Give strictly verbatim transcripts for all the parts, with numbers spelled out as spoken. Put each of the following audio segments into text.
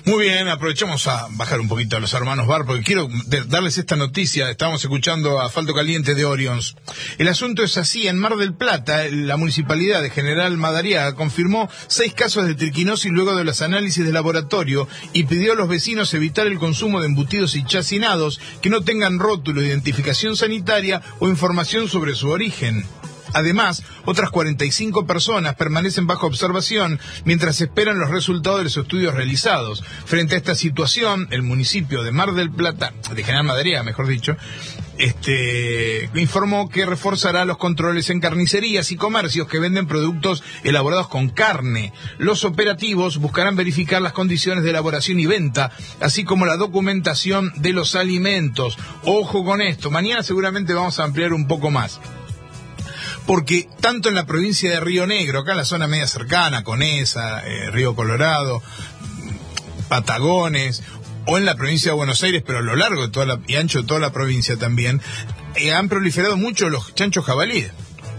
Muy bien, aprovechamos a bajar un poquito a los hermanos Bar, porque quiero darles esta noticia. Estábamos escuchando Asfalto Caliente de Orions. El asunto es así: en Mar del Plata, la municipalidad de General Madariaga confirmó seis casos de triquinosis luego de los análisis de laboratorio y pidió a los vecinos evitar el consumo de embutidos y chacinados que no tengan rótulo, identificación sanitaria o información sobre su origen. Además, otras cuarenta y cinco personas permanecen bajo observación mientras esperan los resultados de los estudios realizados. Frente a esta situación, el municipio de Mar del Plata, de General Madariaga, mejor dicho, este, informó que reforzará los controles en carnicerías y comercios que venden productos elaborados con carne. Los operativos buscarán verificar las condiciones de elaboración y venta, así como la documentación de los alimentos. Ojo con esto, mañana seguramente vamos a ampliar un poco más. Porque tanto en la provincia de Río Negro, acá en la zona media cercana, Conesa, eh, Río Colorado, Patagones, o en la provincia de Buenos Aires, pero a lo largo de toda la, y ancho de toda la provincia también, eh, han proliferado mucho los chanchos jabalíes.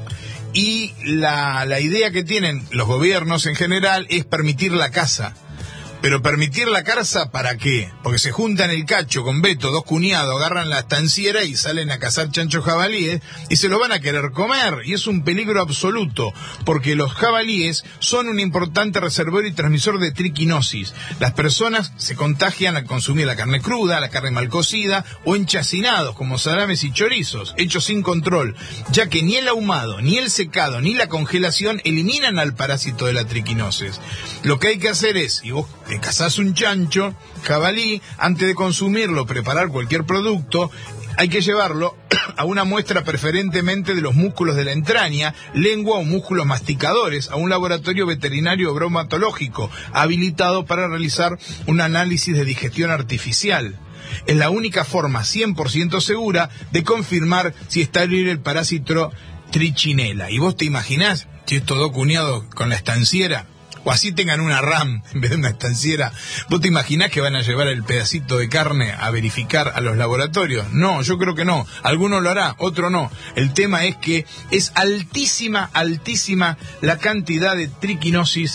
Y la, la idea que tienen los gobiernos en general es permitir la caza. Pero permitir la caza, ¿para qué? Porque se juntan el Cacho con Beto, dos cuñados, agarran la estanciera y salen a cazar chanchos jabalíes y se lo van a querer comer. Y es un peligro absoluto, porque los jabalíes son un importante reservorio y transmisor de triquinosis. Las personas se contagian al consumir la carne cruda, la carne mal cocida o en chacinados, como salames y chorizos, hechos sin control, ya que ni el ahumado, ni el secado, ni la congelación eliminan al parásito de la triquinosis. Lo que hay que hacer es, y vos te cazás un chancho, jabalí, antes de consumirlo, preparar cualquier producto, hay que llevarlo a una muestra preferentemente de los músculos de la entraña, lengua o músculos masticadores, a un laboratorio veterinario bromatológico habilitado para realizar un análisis de digestión artificial. Es la única forma cien por ciento segura de confirmar si está libre el parásito trichinela. ¿Y vos te imaginás si estos dos cuñados con la estanciera, o así tengan una RAM en vez de una estanciera, vos te imaginás que van a llevar el pedacito de carne a verificar a los laboratorios? No, yo creo que no. Alguno lo hará, otro no. El tema es que es altísima, altísima la cantidad de triquinosis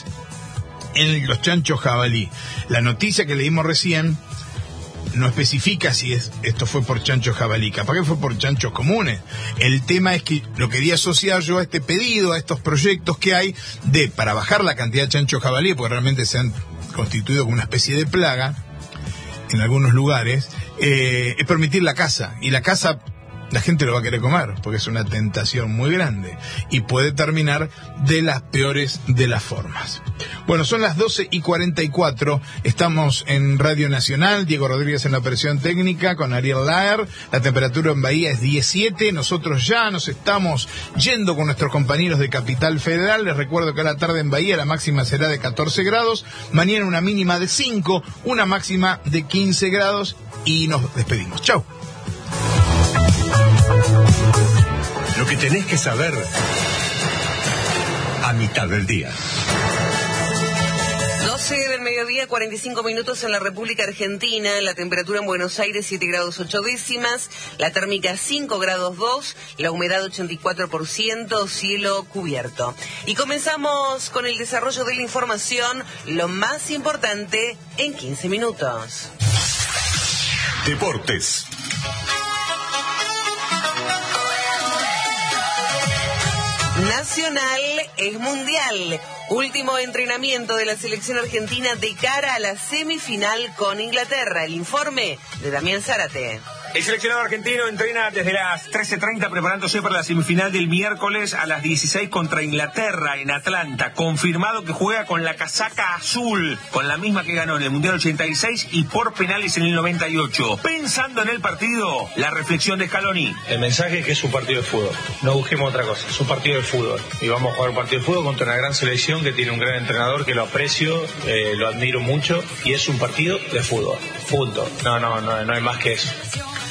en los chanchos jabalí. La noticia que leímos recién no especifica si es, esto fue por chanchos jabalí, capaz que fue por chanchos comunes. El tema es que lo quería asociar yo a este pedido, a estos proyectos que hay de, para bajar la cantidad de chanchos jabalí, porque realmente se han constituido como una especie de plaga en algunos lugares, eh, es permitir la caza. Y la caza la gente lo va a querer comer, porque es una tentación muy grande y puede terminar de las peores de las formas. Bueno, son las doce y cuarenta y cuatro, estamos en Radio Nacional, Diego Rodríguez en la operación técnica con Ariel Laer, la temperatura en Bahía es diecisiete, nosotros ya nos estamos yendo con nuestros compañeros de Capital Federal. Les recuerdo que a la tarde en Bahía la máxima será de catorce grados, mañana una mínima de cinco, una máxima de quince grados y nos despedimos. Chau. Lo que tenés que saber a mitad del día. doce del mediodía, cuarenta y cinco minutos en la República Argentina. La temperatura en Buenos Aires siete grados ocho décimas, la térmica cinco grados dos, la humedad ochenta y cuatro por ciento, cielo cubierto. Y comenzamos con el desarrollo de la información, lo más importante en quince minutos. Deportes. Nacional es mundial. Último entrenamiento de la selección argentina de cara a la semifinal con Inglaterra. El informe de Damián Zárate. El seleccionado argentino entrena desde las trece treinta preparándose para la semifinal del miércoles a las dieciséis contra Inglaterra en Atlanta. Confirmado que juega con la casaca azul, con la misma que ganó en el Mundial ochenta y seis y por penales en el noventa y ocho. Pensando en el partido, la reflexión de Scaloni. El mensaje es que es un partido de fútbol. No busquemos otra cosa, es un partido de fútbol. Y vamos a jugar un partido de fútbol contra una gran selección que tiene un gran entrenador que lo aprecio, eh, lo admiro mucho y es un partido de fútbol. Punto. No, no, no, no hay más que eso.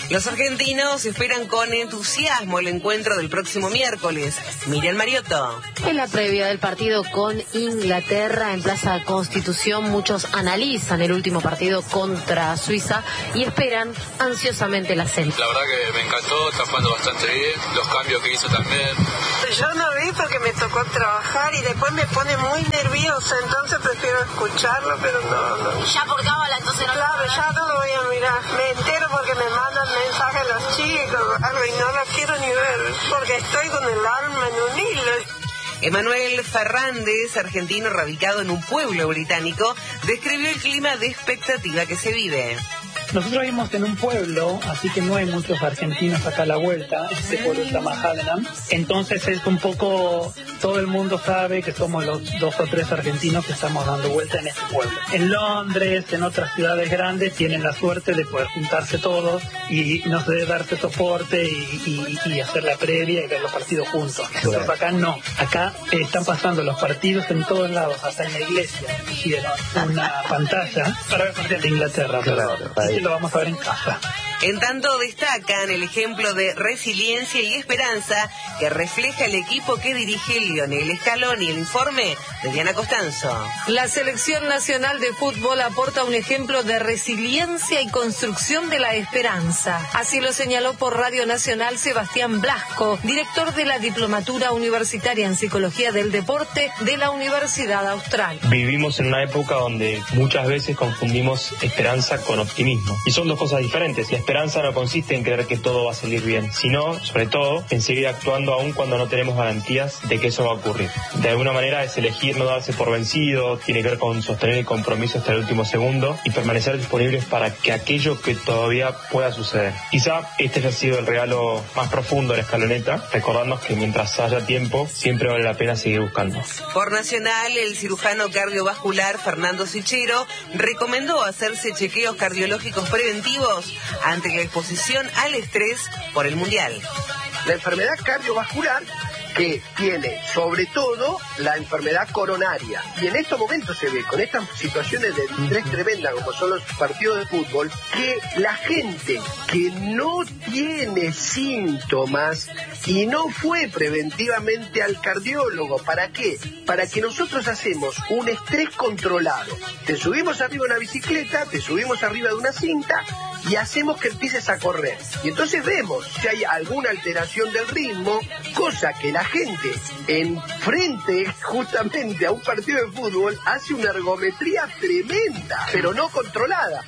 Los argentinos esperan con entusiasmo el encuentro del próximo miércoles. Miriam Mariotto. En la previa del partido con Inglaterra en Plaza Constitución, muchos analizan el último partido contra Suiza y esperan ansiosamente la semi. La verdad que me encantó, está jugando bastante bien, los cambios que hizo también. Yo no vi porque me tocó trabajar y después me pone muy nerviosa, entonces prefiero escucharlo, pero no, no. Ya por cábala, entonces no. Claro, ya no lo voy a mirar. Me entero porque me mandan mensajes los chicos, algo, y no lo quiero ni ver, porque estoy con el alma en un hilo. Emanuel Fernández, argentino radicado en un pueblo británico, describió el clima de expectativa que se vive. Nosotros vivimos en un pueblo, así que no hay muchos argentinos acá a la vuelta. Este pueblo se llama Haddenham. Entonces es un poco, todo el mundo sabe que somos los dos o tres argentinos que estamos dando vuelta en este pueblo. En Londres, en otras ciudades grandes, tienen la suerte de poder juntarse todos y no sé, darse soporte y, y, y hacer la previa y ver los partidos juntos. Nosotros acá no. Acá eh, están pasando los partidos en todos lados, hasta en la iglesia. Hicieron una pantalla para ver partidos de Inglaterra. Claro, y lo vamos a ver en casa. En tanto destacan el ejemplo de resiliencia y esperanza que refleja el equipo que dirige Lionel Scaloni. El informe de Diana Costanzo. La selección nacional de fútbol aporta un ejemplo de resiliencia y construcción de la esperanza. Así lo señaló por Radio Nacional Sebastián Blasco, director de la Diplomatura Universitaria en Psicología del Deporte de la Universidad Austral. Vivimos en una época donde muchas veces confundimos esperanza con optimismo. Y son dos cosas diferentes. La esperanza no consiste en creer que todo va a salir bien, sino, sobre todo, en seguir actuando aún cuando no tenemos garantías de que eso va a ocurrir. De alguna manera es elegir no darse por vencido, tiene que ver con sostener el compromiso hasta el último segundo y permanecer disponibles para que aquello que todavía pueda suceder. Quizá este haya sido el regalo más profundo de la escaloneta, recordarnos que mientras haya tiempo, siempre vale la pena seguir buscando. Por Nacional, el cirujano cardiovascular Fernando Sichero recomendó hacerse chequeos cardiológicos preventivos ante la exposición al estrés por el Mundial. La enfermedad cardiovascular que tiene sobre todo la enfermedad coronaria. Y en estos momentos se ve, con estas situaciones de estrés tremenda como son los partidos de fútbol, que la gente que no tiene síntomas y no fue preventivamente al cardiólogo, ¿para qué? Para que nosotros hacemos un estrés controlado. Te subimos arriba de una bicicleta, te subimos arriba de una cinta y hacemos que empieces a correr. Y entonces vemos si hay alguna alteración del ritmo, cosa que la gente en frente justamente a un partido de fútbol hace una ergometría tremenda, pero no controlada.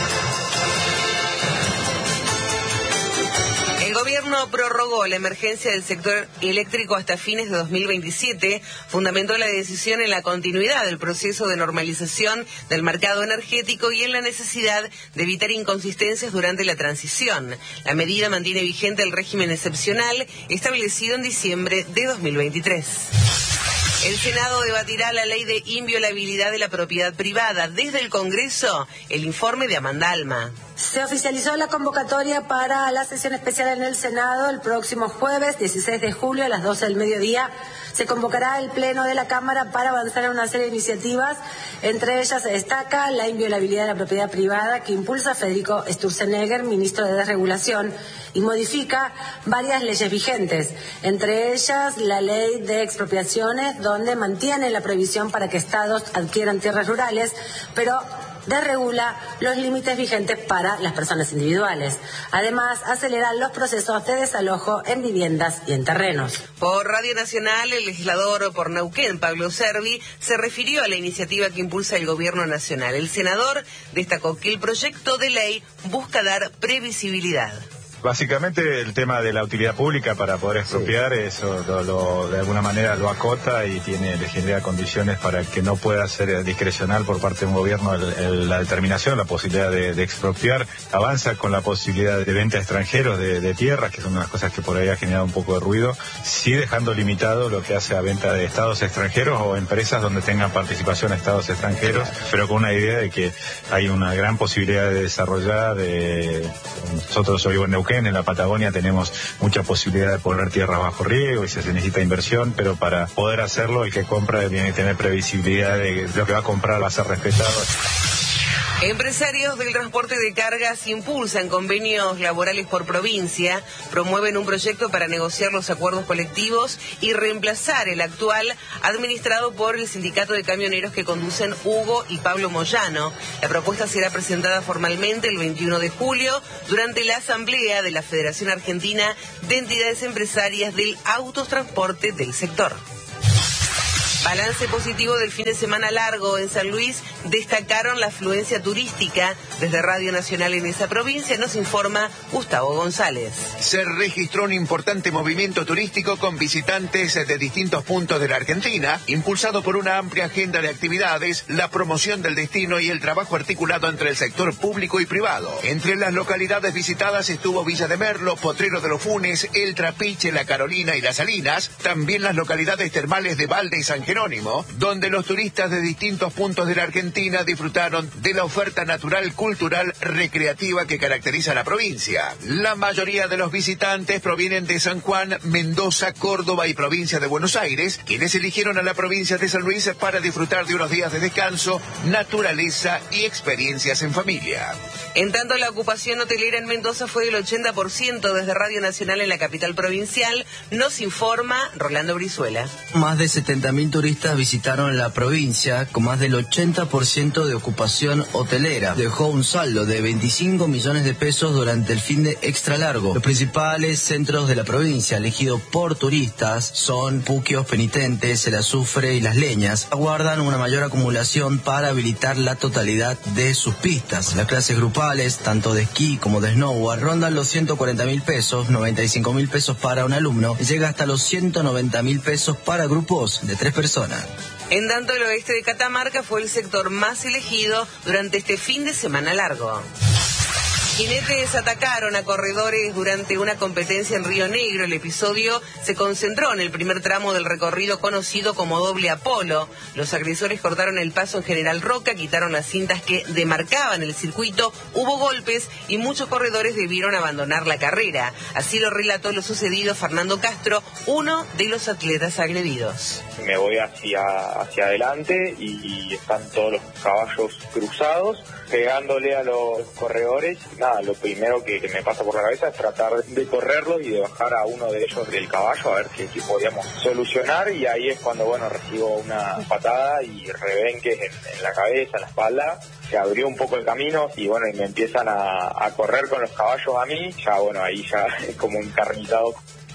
El gobierno prorrogó la emergencia del sector eléctrico hasta fines de dos mil veintisiete, fundamentó la decisión en la continuidad del proceso de normalización del mercado energético y en la necesidad de evitar inconsistencias durante la transición. La medida mantiene vigente el régimen excepcional establecido en diciembre de dos mil veintitrés. El Senado debatirá la ley de inviolabilidad de la propiedad privada. Desde el Congreso, el informe de Amanda Alma. Se oficializó la convocatoria para la sesión especial en el Senado el próximo jueves, dieciséis de julio, a las doce del mediodía. Se convocará el Pleno de la Cámara para avanzar en una serie de iniciativas. Entre ellas se destaca la inviolabilidad de la propiedad privada que impulsa Federico Sturzenegger, ministro de Desregulación, y modifica varias leyes vigentes, entre ellas la ley de expropiaciones, donde mantiene la prohibición para que estados adquieran tierras rurales, pero desregula los límites vigentes para las personas individuales. Además, acelerar los procesos de desalojo en viviendas y en terrenos. Por Radio Nacional, el legislador por Neuquén, Pablo Servi, se refirió a la iniciativa que impulsa el gobierno nacional. El senador destacó que el proyecto de ley busca dar previsibilidad. Básicamente el tema de la utilidad pública para poder expropiar, sí. eso lo, lo, de alguna manera lo acota y tiene, le genera condiciones para que no pueda ser discrecional por parte de un gobierno el, el, la determinación, la posibilidad de, de expropiar. Avanza con la posibilidad de venta a extranjeros de, de tierras, que son unas cosas que por ahí ha generado un poco de ruido, sí dejando limitado lo que hace a venta de estados extranjeros o empresas donde tengan participación estados extranjeros, pero con una idea de que hay una gran posibilidad de desarrollar. De, nosotros hoy en Neuquén, en la Patagonia, tenemos mucha posibilidad de poner tierras bajo riego y se necesita inversión, pero para poder hacerlo el que compra tiene que tener previsibilidad de que lo que va a comprar va a ser respetado. Empresarios del transporte de cargas impulsan convenios laborales por provincia, promueven un proyecto para negociar los acuerdos colectivos y reemplazar el actual administrado por el sindicato de camioneros que conducen Hugo y Pablo Moyano. La propuesta será presentada formalmente el veintiuno de julio durante la asamblea de la Federación Argentina de Entidades Empresarias del Autotransporte del sector. Balance positivo del fin de semana largo en San Luis, destacaron la afluencia turística. Desde Radio Nacional en esa provincia nos informa Gustavo González. Se registró un importante movimiento turístico con visitantes de distintos puntos de la Argentina, impulsado por una amplia agenda de actividades, la promoción del destino y el trabajo articulado entre el sector público y privado. Entre las localidades visitadas estuvo Villa de Merlo, Potrero de los Funes, El Trapiche, La Carolina y Las Salinas, también las localidades termales de Valde y San Jerónimo, donde los turistas de distintos puntos de la Argentina disfrutaron de la oferta natural, cultural, recreativa que caracteriza a la provincia. La mayoría de los visitantes provienen de San Juan, Mendoza, Córdoba y provincia de Buenos Aires, quienes eligieron a la provincia de San Luis para disfrutar de unos días de descanso, naturaleza y experiencias en familia. En tanto, la ocupación hotelera en Mendoza fue del ochenta por ciento. Desde Radio Nacional en la capital provincial nos informa Rolando Brizuela. Más de setenta mil turistas visitaron la provincia, con más del ochenta por ciento de ocupación hotelera. Dejó un saldo de veinticinco millones de pesos durante el fin de extra largo. Los principales centros de la provincia elegidos por turistas son Puquios, Penitentes, El Azufre y Las Leñas. Aguardan una mayor acumulación para habilitar la totalidad de sus pistas. Las clases grupales, tanto de esquí como de snowboard, rondan los ciento cuarenta mil pesos, noventa y cinco mil pesos para un alumno, y llega hasta los ciento noventa mil pesos para grupos de tres personas. En tanto, el oeste de Catamarca fue el sector más elegido durante este fin de semana largo. Jinetes atacaron a corredores durante una competencia en Río Negro. El episodio se concentró en el primer tramo del recorrido conocido como Doble Apolo. Los agresores cortaron el paso en General Roca, quitaron las cintas que demarcaban el circuito, hubo golpes y muchos corredores debieron abandonar la carrera. Así lo relató lo sucedido Fernando Castro, uno de los atletas agredidos. Me voy hacia, hacia adelante y están todos los caballos cruzados, pegándole a los corredores. Nada, lo primero que, que me pasa por la cabeza es tratar de correrlo y de bajar a uno de ellos del caballo a ver si, si podíamos solucionar, y ahí es cuando, bueno, recibo una patada y rebenques en, en la cabeza, en la espalda. Se abrió un poco el camino y bueno, y me empiezan a, a correr con los caballos a mí. Ya bueno, ahí ya es como un carnizado.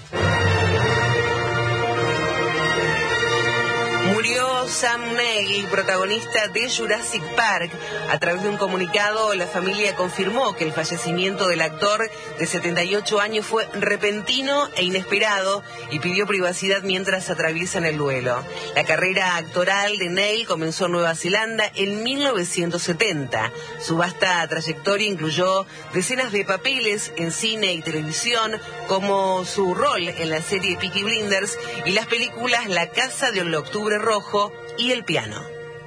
Murió Sam Neill, protagonista de Jurassic Park. A través de un comunicado, la familia confirmó que el fallecimiento del actor de setenta y ocho años fue repentino e inesperado y pidió privacidad mientras atraviesan el duelo. La carrera actoral de Neill comenzó en Nueva Zelanda en mil novecientos setenta. Su vasta trayectoria incluyó decenas de papeles en cine y televisión, como su rol en la serie Peaky Blinders y las películas La Casa del Octubre Rojo y El Piano.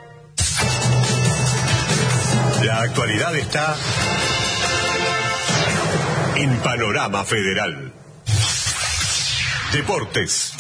La actualidad está en Panorama Federal. Deportes.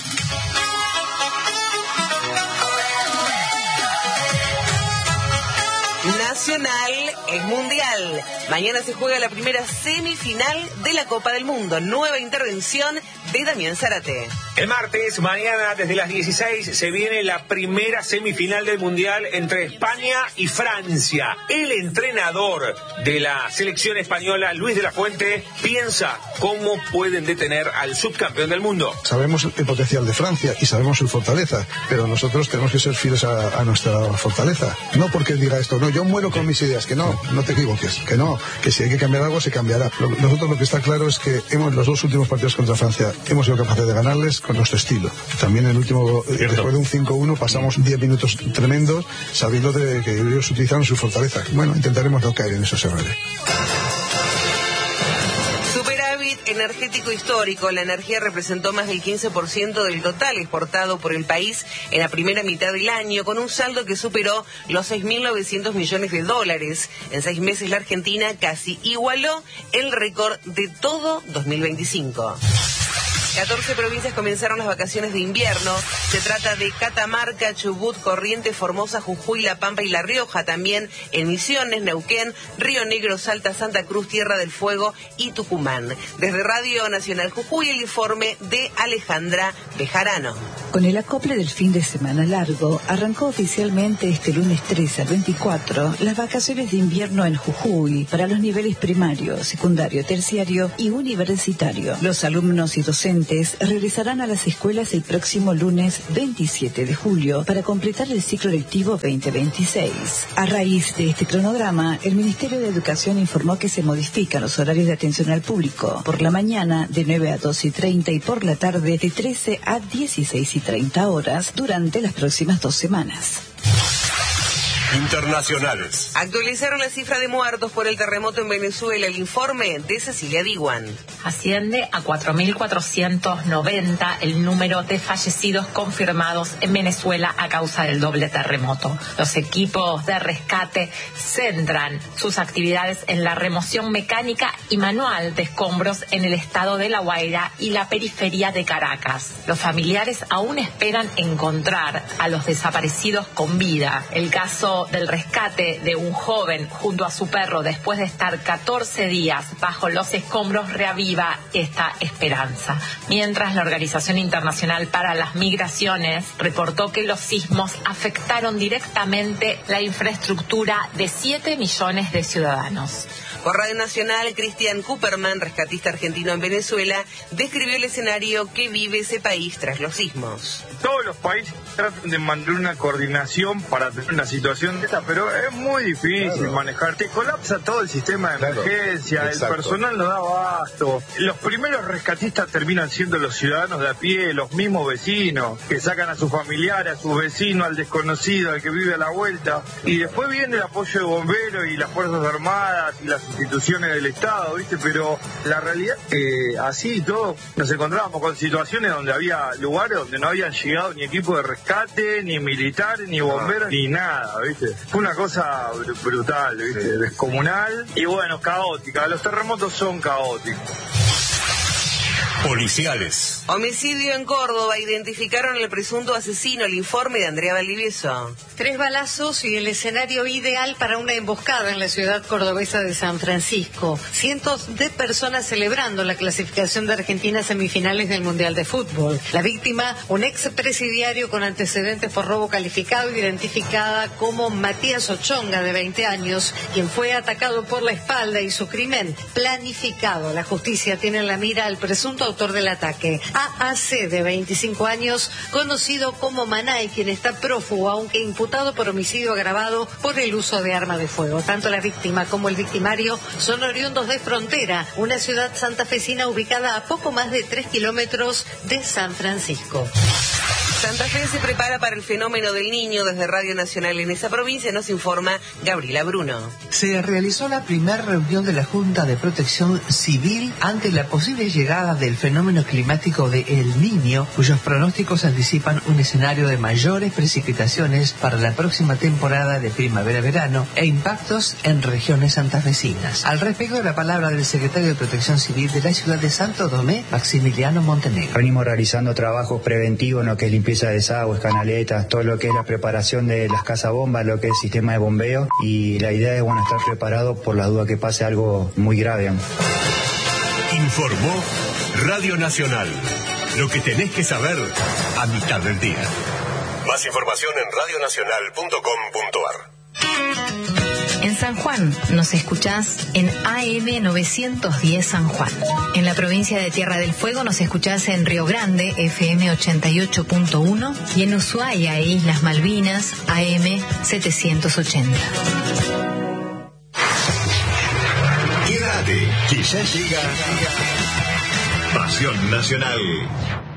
Nacional es mundial. Mañana se juega la primera semifinal de la Copa del Mundo. Nueva intervención de Damián Zárate. El martes, mañana, desde las dieciséis, se viene la primera semifinal del Mundial entre España y Francia. El entrenador de la selección española, Luis de la Fuente, piensa cómo pueden detener al subcampeón del mundo. Sabemos el potencial de Francia y sabemos su fortaleza, pero nosotros tenemos que ser fieles a, a nuestra fortaleza. No porque diga esto, no, yo muero con mis ideas, que no, no te equivoques, que no, que si hay que cambiar algo, se cambiará. Lo, nosotros lo que está claro es que hemos, los dos últimos partidos contra Francia hemos sido capaces de ganarles con nuestro estilo. También el último, Cierto. después de un cinco uno, pasamos diez minutos tremendos sabiendo de que ellos utilizaron su fortaleza. Bueno, intentaremos no caer en esos errores. Superávit energético histórico. La energía representó más del quince por ciento del total exportado por el país en la primera mitad del año, con un saldo que superó los seis mil novecientos millones de dólares. En seis meses la Argentina casi igualó el récord de todo dos mil veinticinco. catorce provincias comenzaron las vacaciones de invierno. Se trata de Catamarca, Chubut, Corrientes, Formosa, Jujuy, La Pampa y La Rioja. También en Misiones, Neuquén, Río Negro, Salta, Santa Cruz, Tierra del Fuego y Tucumán. Desde Radio Nacional Jujuy, el informe de Alejandra Bejarano. Con el acople del fin de semana largo, arrancó oficialmente este lunes trece al veinticuatro las vacaciones de invierno en Jujuy para los niveles primario, secundario, terciario y universitario. Los alumnos y docentes regresarán a las escuelas el próximo lunes veintisiete de julio para completar el ciclo lectivo veinte veintiséis. A raíz de este cronograma, el Ministerio de Educación informó que se modifican los horarios de atención al público. Por la mañana de nueve a doce y treinta y por la tarde de trece a dieciséis y treinta horas durante las próximas dos semanas. Internacionales. Actualizaron la cifra de muertos por el terremoto en Venezuela. El informe de Cecilia Diwan. Asciende a cuatro mil cuatrocientos noventa el número de fallecidos confirmados en Venezuela a causa del doble terremoto. Los equipos de rescate centran sus actividades en la remoción mecánica y manual de escombros en el estado de La Guaira y la periferia de Caracas. Los familiares aún esperan encontrar a los desaparecidos con vida. El caso del rescate de un joven junto a su perro después de estar catorce días bajo los escombros reaviva esta esperanza. Mientras la Organización Internacional para las Migraciones reportó que los sismos afectaron directamente la infraestructura de siete millones de ciudadanos. Por Radio Nacional, Cristian Cooperman, rescatista argentino en Venezuela, describió el escenario que vive ese país tras los sismos. Todos los países tratan de mantener una coordinación para tener una situación de esta, pero es muy difícil claro. manejar. Te colapsa todo el sistema de claro. emergencia, Exacto. el personal no da abasto. Los primeros rescatistas terminan siendo los ciudadanos de a pie, los mismos vecinos, que sacan a sus familiares, a sus vecinos, al desconocido, al que vive a la vuelta. Y después viene el apoyo de bomberos y las Fuerzas Armadas y las instituciones del Estado, ¿viste? Pero la realidad es que así y todo nos encontrábamos con situaciones donde había lugares donde no habían llegado ni equipo de rescate, ni militares, ni bomberos, ni nada, ¿viste? Fue una cosa brutal, ¿viste? Sí. Descomunal y bueno, caótica. Los terremotos son caóticos. Policiales. Homicidio en Córdoba. Identificaron al presunto asesino. El informe de Andrea Valdivieso. Tres balazos y el escenario ideal para una emboscada en la ciudad cordobesa de San Francisco. Cientos de personas celebrando la clasificación de Argentina a semifinales del Mundial de Fútbol. La víctima, un expresidiario con antecedentes por robo calificado, identificada como Matías Ochonga, de veinte años, quien fue atacado por la espalda y su crimen planificado. La justicia tiene en la mira al presunto autor del ataque, A A C, de veinticinco años, conocido como Manay, quien está prófugo, aunque imputado por homicidio agravado por el uso de arma de fuego. Tanto la víctima como el victimario son oriundos de Frontera, una ciudad santafesina ubicada a poco más de tres kilómetros de San Francisco. Santa Fe se prepara para el fenómeno del Niño. Desde Radio Nacional en esa provincia nos informa Gabriela Bruno. Se realizó la primera reunión de la Junta de Protección Civil ante la posible llegada del fenómeno climático de El Niño, cuyos pronósticos anticipan un escenario de mayores precipitaciones para la próxima temporada de primavera-verano e impactos en regiones santafesinas. Al respecto, la palabra del secretario de Protección Civil de la ciudad de Santo Tomé, Maximiliano Montenegro. Venimos realizando trabajos preventivos en lo que es limpieza de desagües, canaletas, todo lo que es la preparación de las casas bombas, lo que es sistema de bombeo, y la idea es bueno estar preparado por la duda que pase algo muy grave. Informó Radio Nacional. Lo que tenés que saber a mitad del día. Más información en radio nacional punto com punto a r. En San Juan nos escuchás en A M novecientos diez San Juan. En la provincia de Tierra del Fuego nos escuchás en Río Grande, F M ochenta y ocho punto uno, y en Ushuaia e Islas Malvinas, A M setecientos ochenta. Quédate, que ya llega Pasión Nacional.